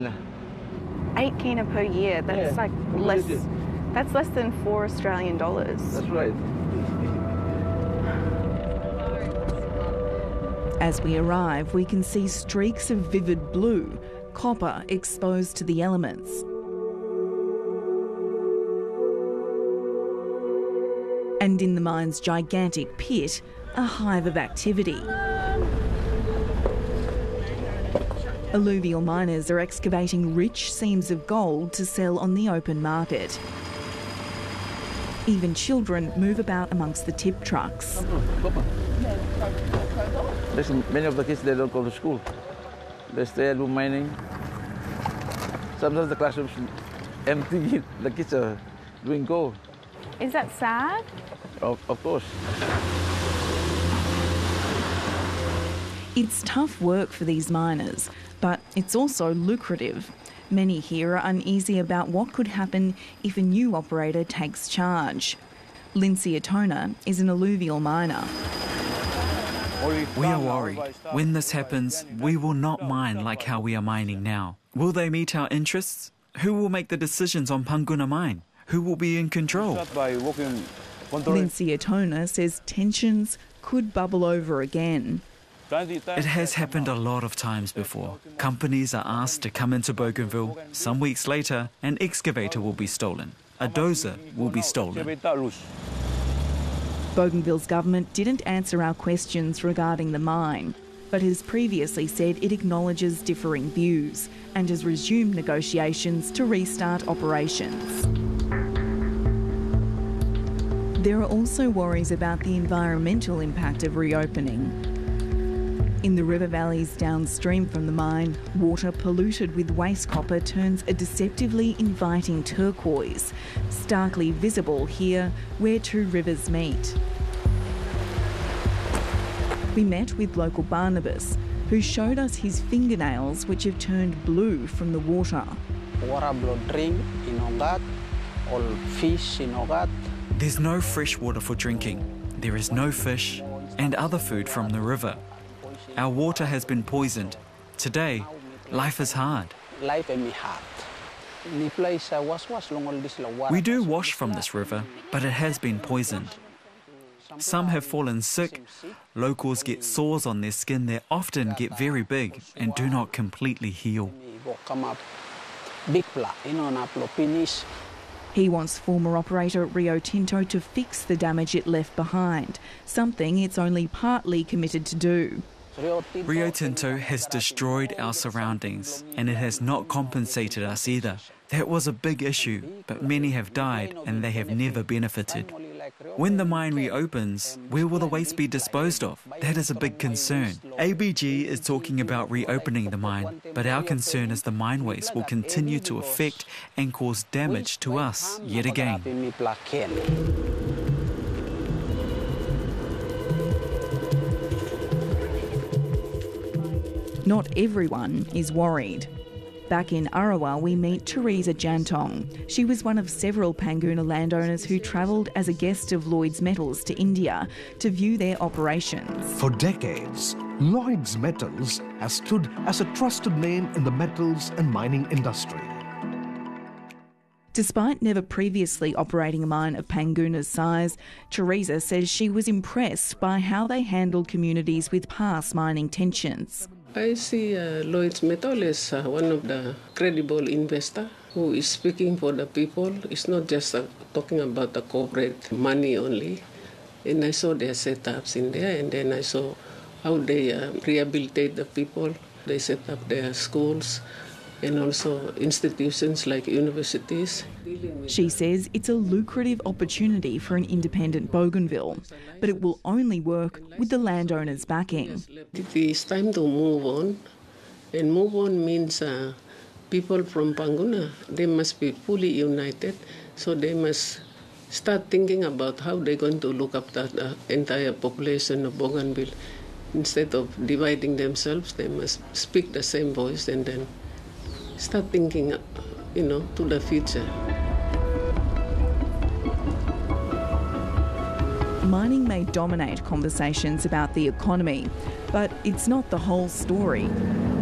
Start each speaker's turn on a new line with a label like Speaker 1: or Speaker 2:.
Speaker 1: 8 kina per year, that's like less, that's less than $4 Australian.
Speaker 2: That's right.
Speaker 3: As we arrive, we can see streaks of vivid blue, copper exposed to the elements. And in the mine's gigantic pit, a hive of activity. Alluvial miners are excavating rich seams of gold to sell on the open market. Even children move about amongst the tip trucks.
Speaker 2: Many of the kids, they don't go to school. They stay at home mining. Sometimes the classrooms empty, the kids are doing gold.
Speaker 1: Is that sad?
Speaker 2: Of course.
Speaker 3: It's tough work for these miners, but it's also lucrative. Many here are uneasy about what could happen if a new operator takes charge. Lindsay Atona is an alluvial miner.
Speaker 4: We are worried. When this happens, we will not mine like how we are mining now. Will they meet our interests? Who will make the decisions on Panguna Mine? Who will be in control?
Speaker 3: Lindsay Atona says tensions could bubble over again.
Speaker 4: It has happened a lot of times before. Companies are asked to come into Bougainville. Some weeks later, an excavator will be stolen. A dozer will be stolen.
Speaker 3: Bougainville's government didn't answer our questions regarding the mine, but has previously said it acknowledges differing views and has resumed negotiations to restart operations. There are also worries about the environmental impact of reopening. In the river valleys downstream from the mine, water polluted with waste copper turns a deceptively inviting turquoise, starkly visible here where two rivers meet. We met with local Barnabas, who showed us his fingernails which have turned blue from the water.
Speaker 5: Water blood drink in Ogat, all fish in Ogat.
Speaker 4: There's no fresh water for drinking. There is no fish and other food from the river. Our water has been poisoned. Today, life is hard.
Speaker 5: Life is hard.
Speaker 4: We do wash from this river, but it has been poisoned. Some have fallen sick. Locals get sores on their skin that often get very big and do not completely heal.
Speaker 3: He wants former operator Rio Tinto to fix the damage it left behind, something it's only partly committed to do.
Speaker 4: Rio Tinto has destroyed our surroundings and it has not compensated us either. That was a big issue, but many have died and they have never benefited. When the mine reopens, where will the waste be disposed of? That is a big concern. ABG is talking about reopening the mine, but our concern is the mine waste will continue to affect and cause damage to us yet again.
Speaker 3: Not everyone is worried. Back in Arawa, we meet Teresa Jantong. She was one of several Panguna landowners who travelled as a guest of Lloyds Metals to India to view their operations.
Speaker 6: For decades, Lloyds Metals has stood as a trusted name in the metals and mining industry.
Speaker 3: Despite never previously operating a mine of Panguna's size, Teresa says she was impressed by how they handled communities with past mining tensions.
Speaker 7: I see Lloyds Metals as one of the credible investors who is speaking for the people. It's not just talking about the corporate money only. And I saw their setups in there, and then I saw how they rehabilitate the people. They set up their schools and also institutions like universities.
Speaker 3: She says it's a lucrative opportunity for an independent Bougainville, but it will only work with the landowners' backing.
Speaker 7: It is time to move on, and move on means people from Panguna, they must be fully united, so they must start thinking about how they're going to look after the entire population of Bougainville. Instead of dividing themselves, they must speak the same voice and then start thinking, to the future.
Speaker 3: Mining may dominate conversations about the economy, but it's not the whole story.